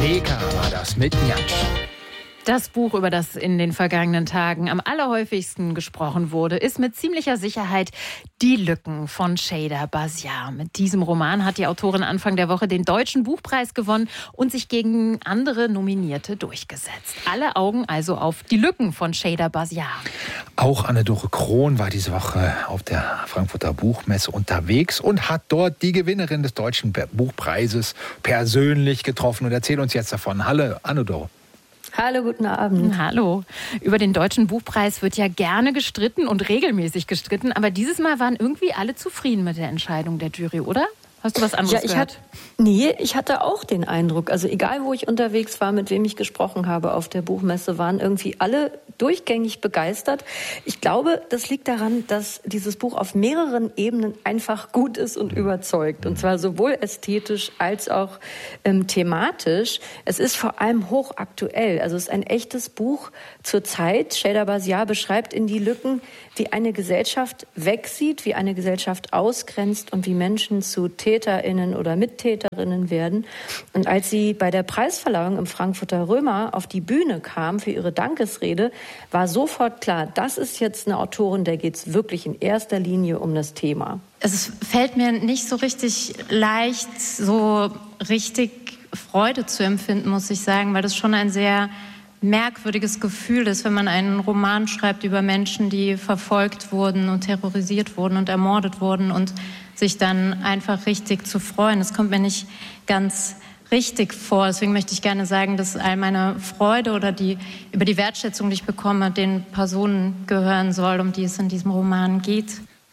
Leka war das mit Jansch. Das Buch, über das in den vergangenen Tagen am allerhäufigsten gesprochen wurde, ist mit ziemlicher Sicherheit Die Lücken von Cheyda Basiar. Mit diesem Roman hat die Autorin Anfang der Woche den Deutschen Buchpreis gewonnen und sich gegen andere Nominierte durchgesetzt. Alle Augen also auf Die Lücken von Cheyda Basiar. Auch Anne-Dore Krohn war diese Woche auf der Frankfurter Buchmesse unterwegs und hat dort die Gewinnerin des Deutschen Buchpreises persönlich getroffen und erzählt uns jetzt davon. Hallo, Anne-Dore. Hallo, guten Abend. Hallo. Über den Deutschen Buchpreis wird ja gerne gestritten und regelmäßig gestritten, aber dieses Mal waren irgendwie alle zufrieden mit der Entscheidung der Jury, oder? Hast du was anderes gehört? Ich hatte auch den Eindruck, also egal wo ich unterwegs war, mit wem ich gesprochen habe auf der Buchmesse, waren irgendwie alle durchgängig begeistert. Ich glaube, das liegt daran, dass dieses Buch auf mehreren Ebenen einfach gut ist und überzeugt. Und zwar sowohl ästhetisch als auch thematisch. Es ist vor allem hochaktuell. Also es ist ein echtes Buch zur Zeit. Cheyda Basiar beschreibt in Die Lücken, wie eine Gesellschaft wegsieht, wie eine Gesellschaft ausgrenzt und wie Menschen zu TäterInnen oder Mittäterinnen werden. Und als sie bei der Preisverleihung im Frankfurter Römer auf die Bühne kam für ihre Dankesrede, war sofort klar, das ist jetzt eine Autorin, der geht es wirklich in erster Linie um das Thema. Es fällt mir nicht so richtig leicht, so richtig Freude zu empfinden, muss ich sagen, weil das schon ein sehr merkwürdiges Gefühl ist, wenn man einen Roman schreibt über Menschen, die verfolgt wurden und terrorisiert wurden und ermordet wurden und sich dann einfach richtig zu freuen. Das kommt mir nicht ganz richtig vor. Deswegen möchte ich gerne sagen, dass all meine Freude oder über die Wertschätzung, die ich bekomme, den Personen gehören soll, um die es in diesem Roman geht.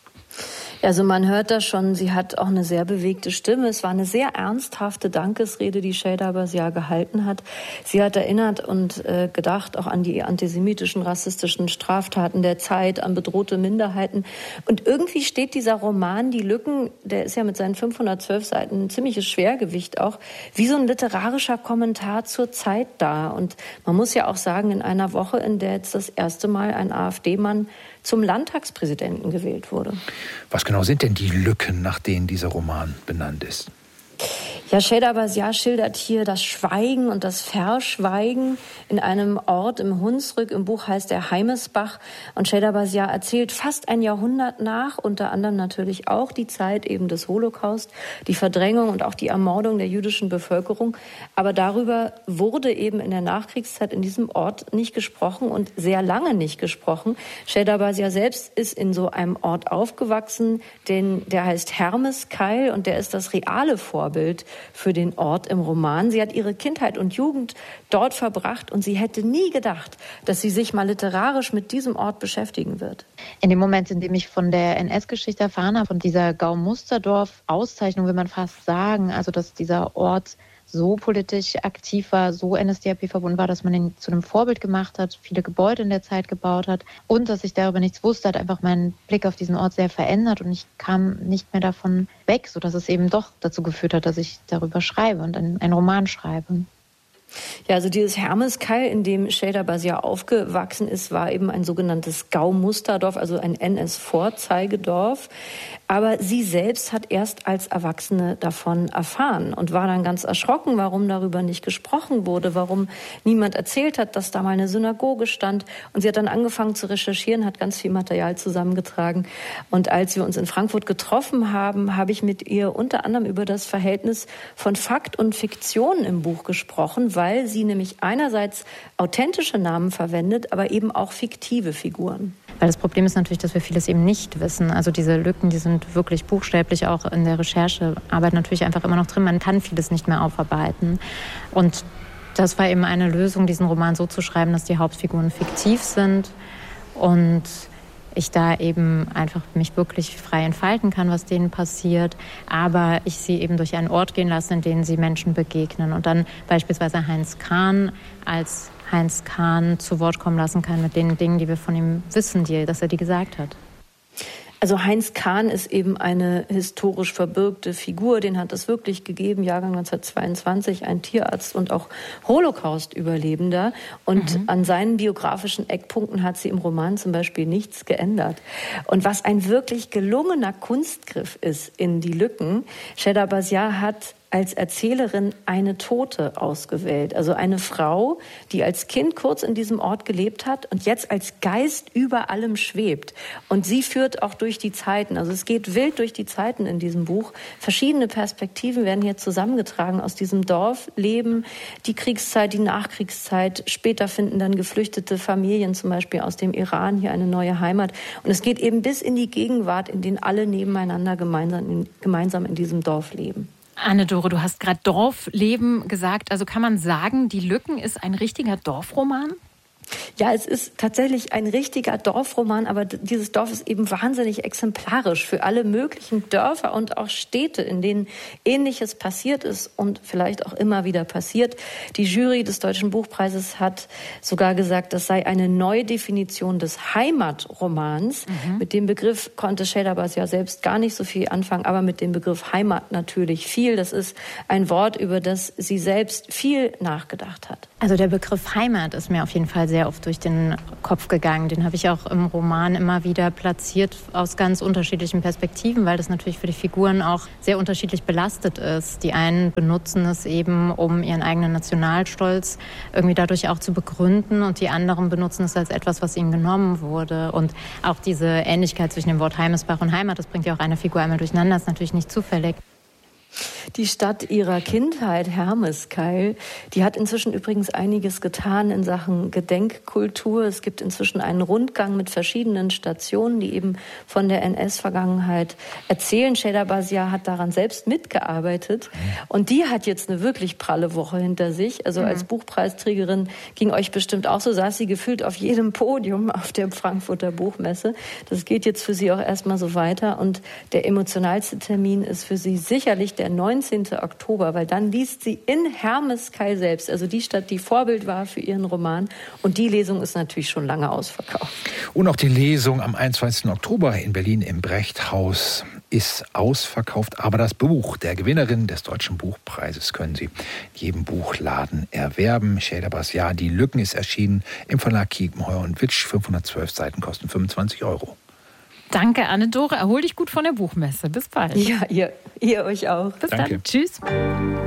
Also man hört das schon, sie hat auch eine sehr bewegte Stimme. Es war eine sehr ernsthafte Dankesrede, die Cheyda Basiar gehalten hat. Sie hat erinnert und gedacht auch an die antisemitischen, rassistischen Straftaten der Zeit, an bedrohte Minderheiten. Und irgendwie steht dieser Roman, Die Lücken, der ist ja mit seinen 512 Seiten ein ziemliches Schwergewicht auch, wie so ein literarischer Kommentar zur Zeit da. Und man muss ja auch sagen, in einer Woche, in der jetzt das erste Mal ein AfD-Mann zum Landtagspräsidenten gewählt wurde. Was genau sind denn die Lücken, nach denen dieser Roman benannt ist? Ja, Cheyda Basiar schildert hier das Schweigen und das Verschweigen in einem Ort im Hunsrück. Im Buch heißt er Heimesbach. Und Cheyda Basiar erzählt fast ein Jahrhundert nach, unter anderem natürlich auch die Zeit eben des Holocaust, die Verdrängung und auch die Ermordung der jüdischen Bevölkerung. Aber darüber wurde eben in der Nachkriegszeit in diesem Ort nicht gesprochen und sehr lange nicht gesprochen. Cheyda Basiar selbst ist in so einem Ort aufgewachsen, der heißt Hermeskeil und der ist das reale Vorbild für den Ort im Roman. Sie hat ihre Kindheit und Jugend dort verbracht und sie hätte nie gedacht, dass sie sich mal literarisch mit diesem Ort beschäftigen wird. In dem Moment, in dem ich von der NS-Geschichte erfahren habe, von dieser Gau-Musterdorf-Auszeichnung, will man fast sagen, also dass dieser Ort so politisch aktiv war, so NSDAP verbunden war, dass man ihn zu einem Vorbild gemacht hat, viele Gebäude in der Zeit gebaut hat und dass ich darüber nichts wusste, hat einfach meinen Blick auf diesen Ort sehr verändert und ich kam nicht mehr davon weg, sodass es eben doch dazu geführt hat, dass ich darüber schreibe und einen Roman schreibe. Ja, also dieses Hermeskeil, in dem Cheyda Basiar aufgewachsen ist, war eben ein sogenanntes Gau-Musterdorf, also ein NS-Vorzeigedorf. Aber sie selbst hat erst als Erwachsene davon erfahren und war dann ganz erschrocken, warum darüber nicht gesprochen wurde, warum niemand erzählt hat, dass da mal eine Synagoge stand. Und sie hat dann angefangen zu recherchieren, hat ganz viel Material zusammengetragen. Und als wir uns in Frankfurt getroffen haben, habe ich mit ihr unter anderem über das Verhältnis von Fakt und Fiktion im Buch gesprochen, weil sie nämlich einerseits authentische Namen verwendet, aber eben auch fiktive Figuren. Weil das Problem ist natürlich, dass wir vieles eben nicht wissen. Also diese Lücken, die sind wirklich buchstäblich auch in der Recherchearbeit natürlich einfach immer noch drin. Man kann vieles nicht mehr aufarbeiten. Und das war eben eine Lösung, diesen Roman so zu schreiben, dass die Hauptfiguren fiktiv sind und ich da eben einfach mich wirklich frei entfalten kann, was denen passiert, aber ich sie eben durch einen Ort gehen lasse, in dem sie Menschen begegnen und dann beispielsweise Heinz Kahn als Heinz Kahn zu Wort kommen lassen kann mit den Dingen, die wir von ihm wissen, dass er die gesagt hat. Also Heinz Kahn ist eben eine historisch verbürgte Figur, den hat es wirklich gegeben, Jahrgang 1922, ein Tierarzt und auch Holocaust-Überlebender. Und an seinen biografischen Eckpunkten hat sie im Roman zum Beispiel nichts geändert. Und was ein wirklich gelungener Kunstgriff ist in Die Lücken, Cheyda Basiar hat als Erzählerin eine Tote ausgewählt. Also eine Frau, die als Kind kurz in diesem Ort gelebt hat und jetzt als Geist über allem schwebt. Und sie führt auch durch die Zeiten. Also es geht wild durch die Zeiten in diesem Buch. Verschiedene Perspektiven werden hier zusammengetragen aus diesem Dorfleben, die Kriegszeit, die Nachkriegszeit. Später finden dann geflüchtete Familien, zum Beispiel aus dem Iran, hier eine neue Heimat. Und es geht eben bis in die Gegenwart, in denen alle nebeneinander gemeinsam in diesem Dorf leben. Anne-Dore, du hast gerade Dorfleben gesagt. Also kann man sagen, Die Lücken ist ein richtiger Dorfroman? Ja, es ist tatsächlich ein richtiger Dorfroman, aber dieses Dorf ist eben wahnsinnig exemplarisch für alle möglichen Dörfer und auch Städte, in denen Ähnliches passiert ist und vielleicht auch immer wieder passiert. Die Jury des Deutschen Buchpreises hat sogar gesagt, das sei eine Neudefinition des Heimatromans. Mit dem Begriff konnte Şeyda Bazia selbst gar nicht so viel anfangen, aber mit dem Begriff Heimat natürlich viel. Das ist ein Wort, über das sie selbst viel nachgedacht hat. Also der Begriff Heimat ist mir auf jeden Fall sehr oft durch den Kopf gegangen. Den habe ich auch im Roman immer wieder platziert aus ganz unterschiedlichen Perspektiven, weil das natürlich für die Figuren auch sehr unterschiedlich belastet ist. Die einen benutzen es eben, um ihren eigenen Nationalstolz irgendwie dadurch auch zu begründen, und die anderen benutzen es als etwas, was ihnen genommen wurde. Und auch diese Ähnlichkeit zwischen dem Wort Heimesbach und Heimat, das bringt ja auch eine Figur einmal durcheinander, ist natürlich nicht zufällig. Die Stadt ihrer Kindheit, Hermeskeil, die hat inzwischen übrigens einiges getan in Sachen Gedenkkultur. Es gibt inzwischen einen Rundgang mit verschiedenen Stationen, die eben von der NS-Vergangenheit erzählen. Şeyda Bazia hat daran selbst mitgearbeitet und die hat jetzt eine wirklich pralle Woche hinter sich. Also als Buchpreisträgerin ging euch bestimmt auch so, saß sie gefühlt auf jedem Podium auf der Frankfurter Buchmesse. Das geht jetzt für sie auch erstmal so weiter, und der emotionalste Termin ist für sie sicherlich der 19. Oktober, weil dann liest sie in Hermeskeil selbst, also die Stadt, die Vorbild war für ihren Roman. Und die Lesung ist natürlich schon lange ausverkauft. Und auch die Lesung am 21. Oktober in Berlin im Brechthaus ist ausverkauft. Aber das Buch der Gewinnerin des Deutschen Buchpreises können Sie in jedem Buchladen erwerben. Şeyda Bazia, Die Lücken, ist erschienen im Verlag Kiepenheuer & Witsch. 512 Seiten kosten 25 €. Danke, Anne-Dore. Erhol dich gut von der Buchmesse. Bis bald. Ja, ihr euch auch. Bis dann. Tschüss.